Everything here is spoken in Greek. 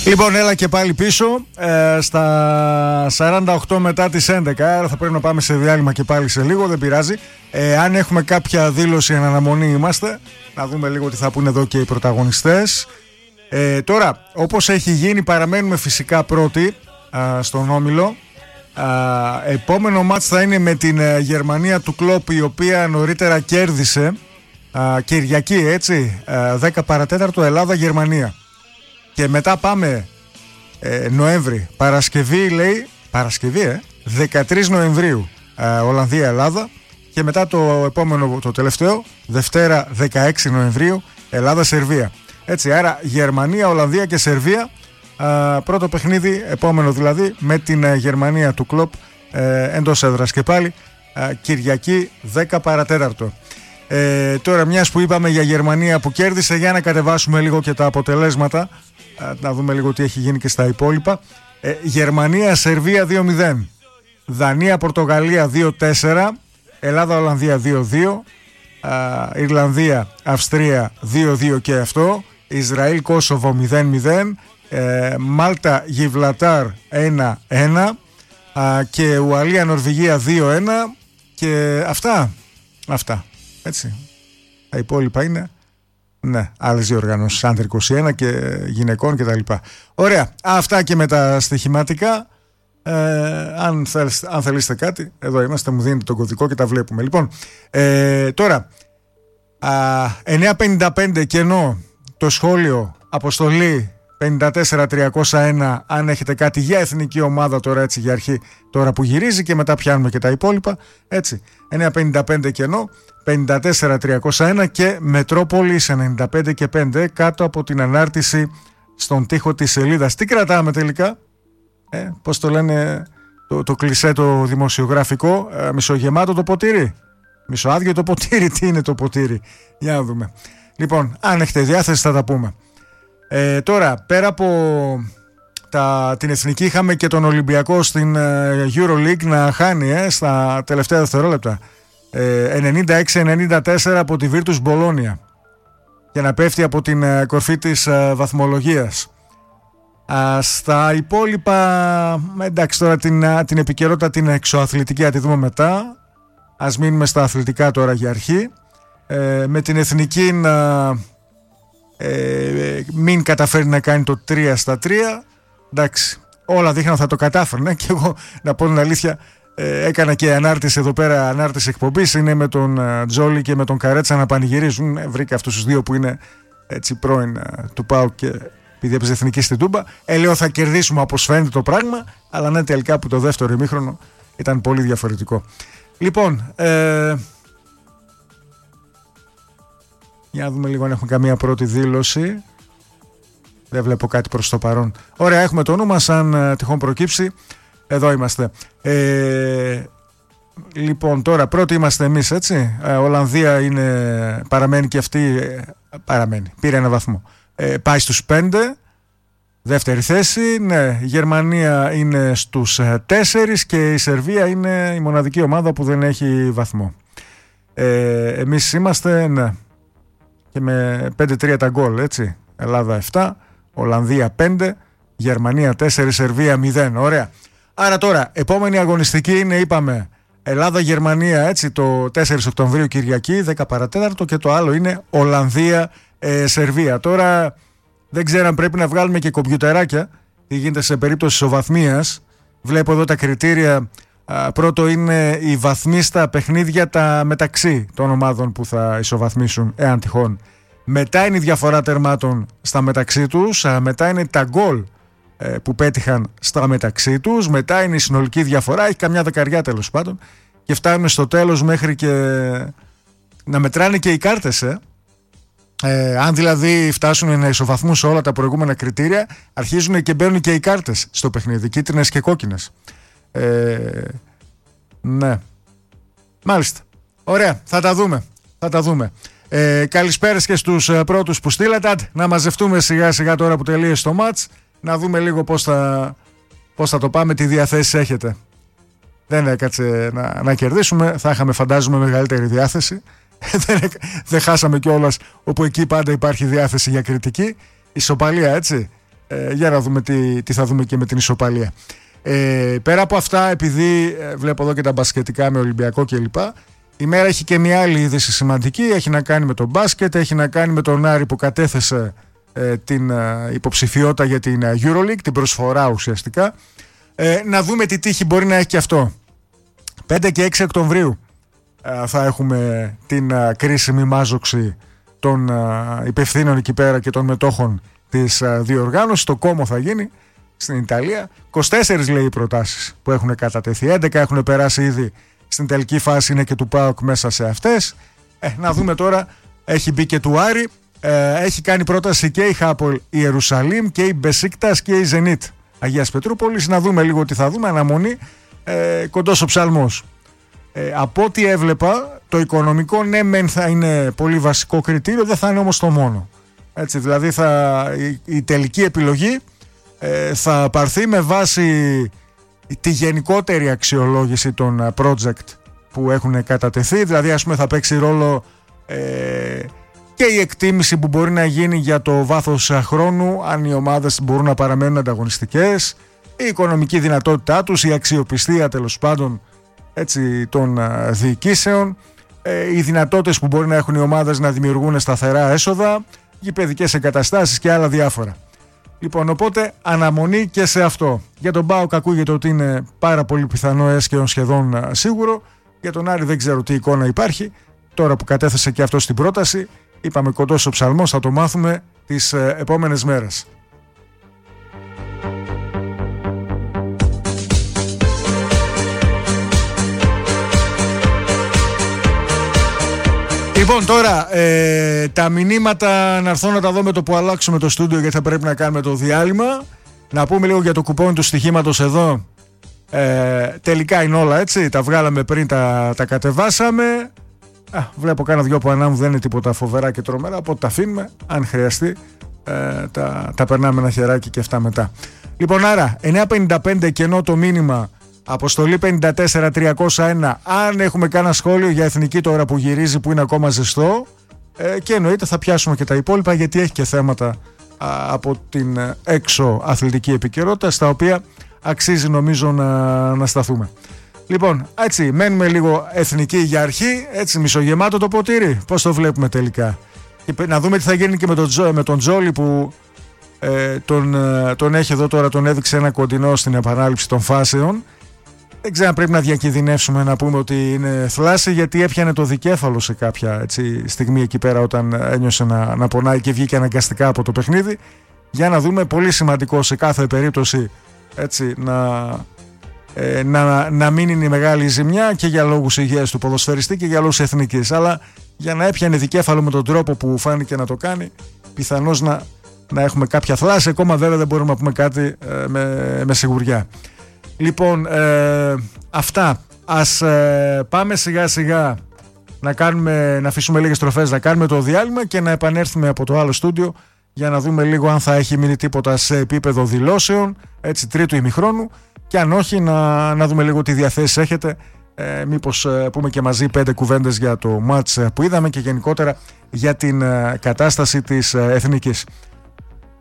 Λοιπόν, έλα και πάλι πίσω στα 48 μετά τις 11. Άρα θα πρέπει να πάμε σε διάλειμμα και πάλι σε λίγο. Δεν πειράζει. Αν έχουμε κάποια δήλωση εν αναμονή είμαστε. Να δούμε λίγο τι θα πούνε εδώ και οι πρωταγωνιστές. Τώρα, όπως έχει γίνει, παραμένουμε φυσικά πρώτοι στον όμιλο. Επόμενο μάτς θα είναι με την Γερμανία του Κλόπ, η οποία νωρίτερα κέρδισε Κυριακή, έτσι, 10 παρατέταρτο Ελλάδα-Γερμανία. Και μετά πάμε Νοέμβρη, Παρασκευή, λέει, Παρασκευή 13 Νοεμβρίου Ολλανδία-Ελλάδα. Και μετά το επόμενο, το τελευταίο, Δευτέρα 16 Νοεμβρίου Ελλάδα-Σερβία. Έτσι, άρα Γερμανία, Ολλανδία και Σερβία. Πρώτο παιχνίδι, επόμενο δηλαδή, με την Γερμανία του Κλόπ εντός έδρας και πάλι Κυριακή 10 παρατέταρτο. Τώρα, μιας που είπαμε για Γερμανία που κέρδισε, για να κατεβάσουμε λίγο και τα αποτελέσματα, να δούμε λίγο τι έχει γίνει και στα υπόλοιπα. Γερμανία-Σερβία 2-0, Δανία-Πορτογαλία 2-4, Ελλάδα-Ολλανδία 2-2, Ιρλανδία-Αυστρία 2-2 και αυτό, Ισραήλ-Κόσοβο 0-0, Μάλτα-Γιβλατάρ 1-1 και Ουαλία-Νορβηγία 2-1 και αυτά, έτσι. Τα υπόλοιπα είναι, ναι, άλλες διοργανώσεις, άντερ 21 και γυναικών και τα λοιπά. Ωραία, αυτά και με τα στοιχηματικά. Αν θέλετε κάτι, εδώ είμαστε, μου δίνετε τον κωδικό και τα βλέπουμε. Λοιπόν, τώρα 9.55 κενό το σχόλιο, αποστολή 54.301 αν έχετε κάτι για εθνική ομάδα τώρα, έτσι, για αρχή, τώρα που γυρίζει, και μετά πιάνουμε και τα υπόλοιπα, έτσι. 9.55 κενό 54.301 και Μετρόπολης 95 και 5 κάτω από την ανάρτηση στον τοίχο της σελίδας. Τι κρατάμε τελικά, πώς το λένε το κλισέ το δημοσιογραφικό, μισογεμάτο το ποτήρι, μισοάδιο το ποτήρι, τι είναι το ποτήρι, για να δούμε. Λοιπόν, αν έχετε διάθεση θα τα πούμε. Τώρα, πέρα από την εθνική, είχαμε και τον Ολυμπιακό στην EuroLeague να χάνει στα τελευταία δευτερόλεπτα 96-94 από τη Virtus Bologna και να πέφτει από την κορφή της βαθμολογίας. Στα υπόλοιπα, εντάξει, τώρα την επικαιρότητα την εξωαθλητική θα τη δούμε μετά. Ας μείνουμε στα αθλητικά τώρα για αρχή. Με την εθνική να μην καταφέρει να κάνει το 3-3. Εντάξει, όλα δείχναν θα το κατάφερνε, και εγώ, να πω την αλήθεια, έκανα και ανάρτηση εδώ πέρα, ανάρτηση εκπομπής, είναι με τον Τζόλι και με τον Καρέτσα να πανηγυρίζουν. Βρήκα αυτούς τους δύο που είναι, έτσι, πρώην του ΠΑΟΚ και επειδή έπαιζε εθνική στην Τούμπα. Λέω θα κερδίσουμε όπως φαίνεται το πράγμα, αλλά ναι, τελικά που το δεύτερο ημίχρονο ήταν πολύ διαφορετικό. Λοιπόν, για να δούμε λίγο αν έχουμε καμία πρώτη δήλωση. Δεν βλέπω κάτι προς το παρόν. Ωραία, έχουμε το νου μας, αν τυχόν προκύψει. Εδώ είμαστε. Λοιπόν, τώρα πρώτοι είμαστε εμείς, έτσι. Ολλανδία παραμένει και αυτή. Πήρε ένα βαθμό. Πάει στους 5. Δεύτερη θέση. Ναι, η Γερμανία είναι στους 4 και η Σερβία είναι η μοναδική ομάδα που δεν έχει βαθμό. Εμείς είμαστε, ναι, και με 5-3 τα γκολ, έτσι. Ελλάδα 7, Ολλανδία 5, Γερμανία 4, Σερβία 0. Ωραία. Άρα τώρα, επόμενη αγωνιστική είναι, είπαμε, Ελλάδα-Γερμανία, έτσι, το 4 Οκτωβρίου Κυριακή, 10 παρατέταρτο, και το άλλο είναι Ολλανδία-Σερβία. Τώρα δεν ξέρω αν πρέπει να βγάλουμε και κομπιουτεράκια, τι γίνεται σε περίπτωση ισοβαθμίας. Βλέπω εδώ τα κριτήρια. Πρώτο είναι οι βαθμοί στα παιχνίδια τα μεταξύ των ομάδων που θα ισοβαθμίσουν, εάν τυχόν. Μετά είναι η διαφορά τερμάτων στα μεταξύ τους. Μετά είναι τα γκολ που πέτυχαν στα μεταξύ τους. Μετά είναι η συνολική διαφορά, έχει καμιά δεκαριά τέλος πάντων. Και φτάνουμε στο τέλος μέχρι και να μετράνε και οι κάρτες. Αν δηλαδή φτάσουν να ισοβαθμούν σε όλα τα προηγούμενα κριτήρια, αρχίζουν και μπαίνουν και οι κάρτες στο παιχνίδι, κίτρινες και κόκκινες. Ναι. Μάλιστα. Ωραία, θα τα δούμε. Καλησπέρες και στους πρώτους που στείλατε. Να μαζευτούμε σιγά σιγά τώρα που τελείωσε το μάτς, να δούμε λίγο πώς θα το πάμε, τι διαθέσεις έχετε. Δεν έκατσε να κερδίσουμε, θα είχαμε, φαντάζομαι, μεγαλύτερη διάθεση. Δεν χάσαμε κιόλας, όπου εκεί πάντα υπάρχει διάθεση για κριτική. Ισοπαλία, έτσι. Για να δούμε τι θα δούμε και με την ισοπαλία. Πέρα από αυτά, επειδή βλέπω εδώ και τα μπασκετικά με Ολυμπιακό κλπ, η μέρα έχει και μια άλλη είδηση σημαντική. Έχει να κάνει με το μπάσκετ, έχει να κάνει με τον Άρη που κατέθεσε την υποψηφιότητα για την EuroLeague, την προσφορά ουσιαστικά. Να δούμε τι τύχη μπορεί να έχει και αυτό. 5 και 6 Οκτωβρίου θα έχουμε την κρίσιμη μάζοξη των υπευθύνων εκεί πέρα και των μετόχων της διοργάνωσης. Το κόμμα θα γίνει στην Ιταλία. 24 λέει οι προτάσεις που έχουν κατατεθεί. 11 έχουν περάσει ήδη στην τελική φάση, είναι και του ΠΑΟΚ μέσα σε αυτές. Να δούμε τώρα, έχει μπει και του Άρη. Έχει κάνει πρόταση και η Χάπολ Ιερουσαλήμ και η Μπεσίκτας και η Ζενίτ Αγίας Πετρούπολης. Να δούμε λίγο τι θα δούμε. Αναμονή, κοντός ο ψαλμός. Από ό,τι έβλεπα, το οικονομικό ναι μεν θα είναι πολύ βασικό κριτήριο, δεν θα είναι όμως το μόνο. Έτσι, δηλαδή η τελική επιλογή θα πάρθει με βάση τη γενικότερη αξιολόγηση των project που έχουν κατατεθεί. Δηλαδή ας πούμε θα παίξει ρόλο και η εκτίμηση που μπορεί να γίνει για το βάθος χρόνου, αν οι ομάδες μπορούν να παραμένουν ανταγωνιστικές, η οικονομική δυνατότητά τους, η αξιοπιστία τέλος πάντων, έτσι, των διοικήσεων, οι δυνατότητες που μπορεί να έχουν οι ομάδες να δημιουργούν σταθερά έσοδα, γηπεδικές εγκαταστάσεις και άλλα διάφορα. Λοιπόν, οπότε αναμονή και σε αυτό. Για τον ΠΑΟΚ ακούγεται ότι είναι πάρα πολύ πιθανό, έσκαιον σχεδόν σίγουρο. Για τον Άρη δεν ξέρω τι εικόνα υπάρχει. Τώρα που κατέθεσε και αυτό στην πρόταση, είπαμε κοντός ο ψαλμός, θα το μάθουμε τις επόμενες μέρες. Λοιπόν, τώρα τα μηνύματα να έρθω να τα δω με το που αλλάξουμε το στούντιο, γιατί θα πρέπει να κάνουμε το διάλειμμα. Να πούμε λίγο για το κουπόνι του στοιχήματος εδώ. Τελικά είναι όλα έτσι. Τα βγάλαμε πριν, τα κατεβάσαμε. Βλέπω κάνα δυο που ανάμουν, δεν είναι τίποτα φοβερά και τρομερά. Οπότε τα αφήνουμε. Αν χρειαστεί, τα περνάμε ένα χεράκι και αυτά μετά. Λοιπόν, άρα 9.55 κενό το μήνυμα. Αποστολή 54-301. Αν έχουμε κάνα σχόλιο για εθνική τώρα που γυρίζει, που είναι ακόμα ζεστό, και εννοείται θα πιάσουμε και τα υπόλοιπα, γιατί έχει και θέματα από την έξω αθλητική επικαιρότητα, στα οποία αξίζει νομίζω να σταθούμε. Λοιπόν, έτσι μένουμε λίγο εθνική για αρχή, έτσι μισογεμάτο το ποτήρι. Πώς το βλέπουμε τελικά? Και να δούμε τι θα γίνει και με τον Τζόλι που τον έχει εδώ τώρα, τον έδειξε ένα κοντινό στην επανάληψη των φάσεων. Δεν ξέρω αν πρέπει να διακινδυνεύσουμε να πούμε ότι είναι θλάση, γιατί έπιανε το δικέφαλο σε κάποια στιγμή εκεί πέρα όταν ένιωσε να πονάει και βγήκε αναγκαστικά από το παιχνίδι. Για να δούμε, πολύ σημαντικό σε κάθε περίπτωση, έτσι, να μην είναι η μεγάλη ζημιά και για λόγους υγείας του ποδοσφαιριστή και για λόγους εθνικής. Αλλά για να έπιανε δικέφαλο με τον τρόπο που φάνηκε να το κάνει, πιθανώς να έχουμε κάποια θλάση. Ακόμα βέβαια δεν μπορούμε να πούμε κάτι με σιγουριά. Λοιπόν, αυτά. Ας πάμε σιγά σιγά να αφήσουμε λίγες στροφές, να κάνουμε το διάλειμμα και να επανέλθουμε από το άλλο στούντιο για να δούμε λίγο αν θα έχει μείνει τίποτα σε επίπεδο δηλώσεων, έτσι, τρίτου ημιχρόνου, και αν όχι να δούμε λίγο τι διαθέσεις έχετε. Μήπως πούμε και μαζί 5 κουβέντες για το μάτς που είδαμε και γενικότερα για την κατάσταση της εθνικής.